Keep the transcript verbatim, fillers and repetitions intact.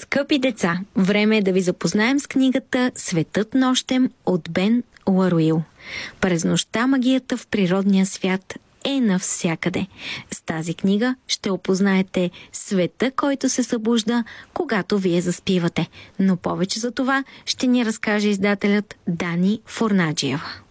Скъпи деца, време е да ви запознаем с книгата «Светът нощем» от Бен Ларуил. През нощта магията в природния свят е навсякъде. С тази книга ще опознаете света, който се събужда, когато вие заспивате. Но повече за това ще ни разкаже издателят Дани Форнаджиева.